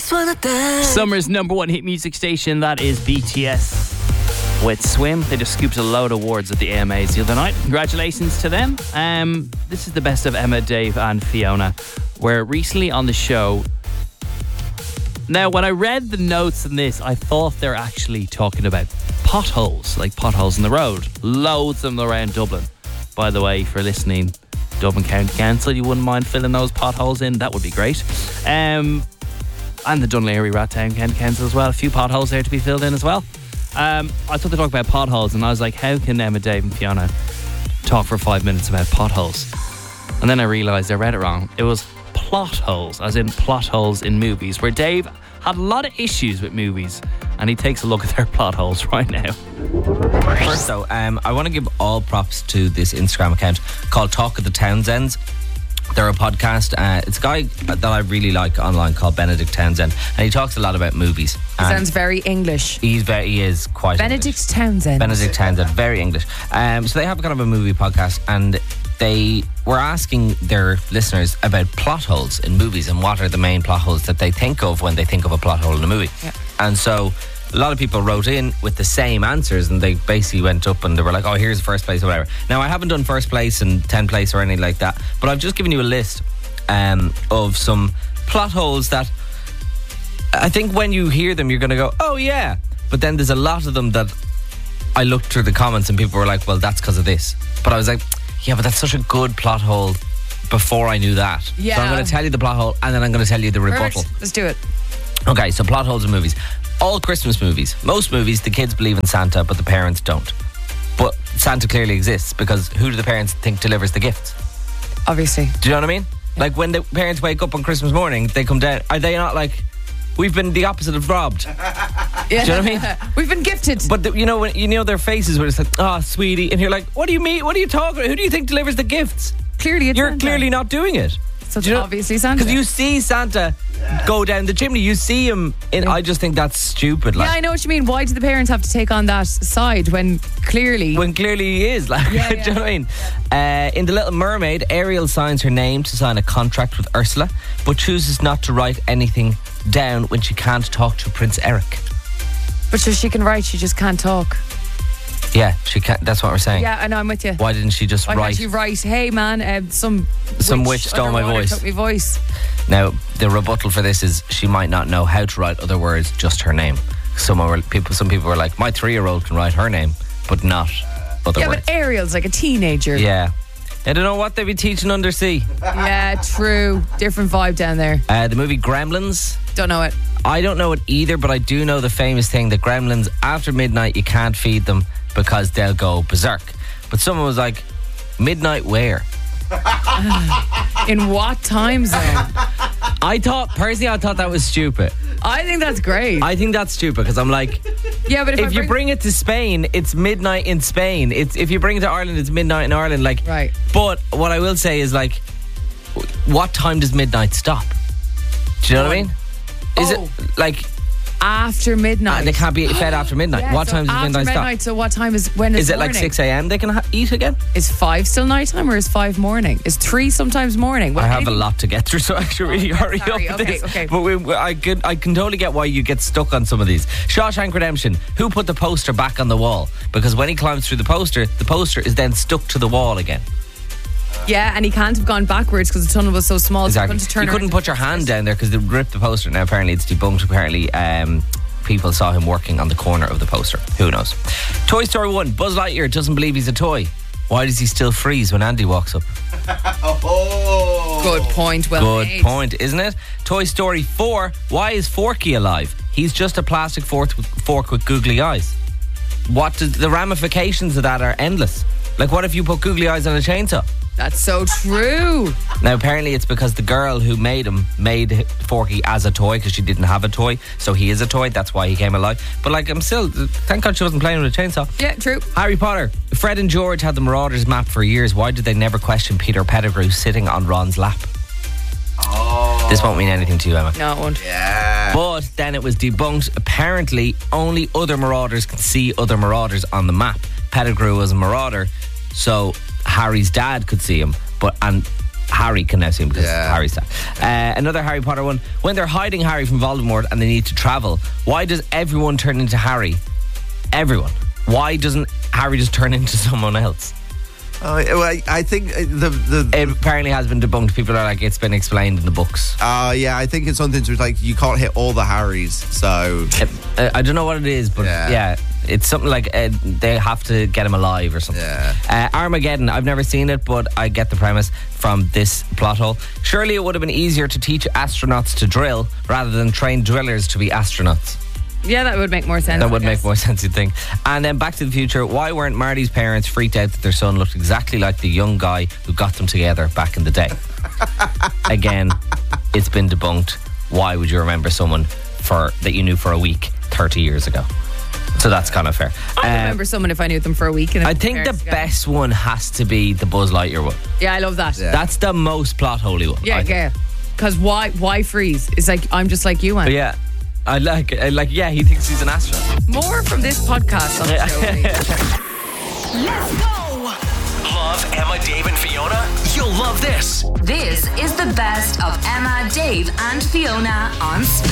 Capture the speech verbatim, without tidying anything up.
just wanna dance. Summer's number one hit music station, that is B T S with Swim. They just scooped a load of awards at the A M As the other night. Congratulations to them. Um, this is the best of Emma, Dave and Fiona. Where recently on the show... Now, when I read the notes in this, I thought they're actually talking about potholes, like potholes in the road. Loads of them around Dublin. By the way, for listening, Dublin County Council, you wouldn't mind filling those potholes in, that would be great. Um, and the Dunleary Rattown County Council as well. A few potholes there to be filled in as well. Um, I thought they talked about potholes, and I was like, how can Emma, Dave and Fiona talk for five minutes about potholes? And then I realised I read it wrong. It was plot holes, as in plot holes in movies, where Dave had a lot of issues with movies, and he takes a look at their plot holes right now. First though, um, I want to give all props to this Instagram account called Talk of the Townsends. They're a podcast. Uh, it's a guy that I really like online called Benedict Townsend, and he talks a lot about movies. He sounds very English. He's very, he is quite Benedict English. Townsend. Benedict Townsend, very English. Um, so they have kind of a movie podcast, and they were asking their listeners about plot holes in movies and what are the main plot holes that they think of when they think of a plot hole in a movie. Yeah. And so a lot of people wrote in with the same answers, and they basically went up and they were like, oh, here's first place or whatever. Now, I haven't done first place and tenth place or anything like that, but I've just given you a list um, of some plot holes that I think when you hear them, you're going to go, oh, yeah. But then there's a lot of them that I looked through the comments and people were like, well, that's because of this. But I was like, yeah, but that's such a good plot hole before I knew that. Yeah. So I'm going to tell you the plot hole and then I'm going to tell you the rebuttal. Perfect. Let's do it. Okay, so plot holes in movies. All Christmas movies. Most movies, the kids believe in Santa, but the parents don't. But Santa clearly exists, because who do the parents think delivers the gifts? Obviously. Do you know what I mean? Like when the parents wake up on Christmas morning, they come down. Are they not like, we've been the opposite of robbed? Yeah. Do you know what I mean? We've been gifted. But the, you know when you know their faces where it's like, oh, sweetie, and you're like, what do you mean? What are you talking about? Who do you think delivers the gifts? Clearly, it's You're Santa. clearly not doing it. So it's Do you know- obviously Santa. Because you see Santa go down the chimney. You see him in. I just think that's stupid. Like, Yeah, I know what you mean. Why do the parents have to take on that side when clearly... when clearly he is. Like, Yeah, do you know what I mean? Uh, in The Little Mermaid, Ariel signs her name to sign a contract with Ursula, but chooses not to write anything down when she can't talk to Prince Eric. But so she can write, she just can't talk. Yeah, she can't. That's what we're saying. Yeah, I know, I'm with you. Why didn't she just Why write? can't you write, hey man, um, some Some witch stole my underwater voice. took my voice. Now, the rebuttal for this is she might not know how to write other words, just her name. Some were, people, some people were like, my three-year-old can write her name, but not other Yeah, words. but Ariel's like a teenager. Yeah. I don't know what they'd be teaching undersea. Yeah, true. Different vibe down there. Uh, the movie Gremlins. Don't know it. I don't know it either, but I do know the famous thing that Gremlins, after midnight, you can't feed them because they'll go berserk. But someone was like, midnight where? In what time zone? I thought, personally, I thought that was stupid. I think that's great. I think that's stupid because I'm like, yeah, but if, if I you bring it to Spain, it's midnight in Spain. It's if you bring it to Ireland, it's midnight in Ireland. Like, Right. But what I will say is, like, what time does midnight stop? Do you know what I mean? Is Oh. it like after midnight? uh, they can't be fed after midnight? Yeah, what so time does after midnight, midnight, stop? so what time is when is Is it like morning? six a.m. they can ha- eat again? Is five still nighttime or is five morning? Is three sometimes morning? Well, I have maybe- a lot to get through, so I should really hurry sorry, up with okay, this. okay. But we, we- I can I can totally get why you get stuck on some of these. Shawshank Redemption. Who put the poster back on the wall? Because when he climbs through the poster, the poster is then stuck to the wall again. Yeah, and he can't have gone backwards because the tunnel was so small. Exactly. So he couldn't turn You couldn't around. put your hand down there because they ripped the poster. Now apparently it's debunked. Apparently um, people saw him working on the corner of the poster. Who knows? Toy Story one. Buzz Lightyear doesn't believe he's a toy. Why does he still freeze when Andy walks up? Good point. Well Good made. point, isn't it? Toy Story four. Why is Forky alive? He's just a plastic fork, fork with googly eyes. What does, the ramifications of that are endless. Like, what if you put googly eyes on a chainsaw? That's so true. Now, apparently it's because the girl who made him made Forky as a toy because she didn't have a toy. So he is a toy. That's why he came alive. But, like, I'm still... Thank God she wasn't playing with a chainsaw. Yeah, true. Harry Potter. Fred and George had the Marauders map for years. Why did they never question Peter Pettigrew sitting on Ron's lap? Oh. This won't mean anything to you, Emma. No, it won't. But then it was debunked. Apparently, only other Marauders can see other Marauders on the map. Pettigrew was a Marauder, so Harry's dad could see him. But and Harry can now see him because Yeah. Harry's that. Uh, another Harry Potter one. When they're hiding Harry from Voldemort and they need to travel, why does everyone turn into Harry? Everyone. Why doesn't Harry just turn into someone else? Oh, well, I, I think the the. It apparently has been debunked. People are like, it's been explained in the books. Uh, yeah, I think it's something to like you can't hit all the Harrys, so Uh, I don't know what it is, but Yeah. yeah, it's something like uh, they have to get him alive or something. Yeah. Uh, Armageddon, I've never seen it, but I get the premise from this plot hole. Surely it would have been easier to teach astronauts to drill rather than train drillers to be astronauts. Yeah, that would make more sense. That I would make guess. more sense, you'd think. And then Back to the Future, why weren't Marty's parents freaked out that their son looked exactly like the young guy who got them together back in the day? Again, it's been debunked. Why would you remember someone for that you knew for a week thirty years ago? So that's kind of fair. I Uh, remember someone if I knew them for a week. And I think the best one has to be the Buzz Lightyear one. Yeah, I love that. Yeah. Yeah, That's the most plot holy one. I think. yeah. Because why? Why freeze? It's like I'm just like you, Anne. But yeah, I like, I like. Yeah, he thinks he's an astronaut. More from this podcast on the show. Let's go! Love Emma, Dave, and Fiona? You'll love this. This is the best of Emma, Dave, and Fiona on Spin.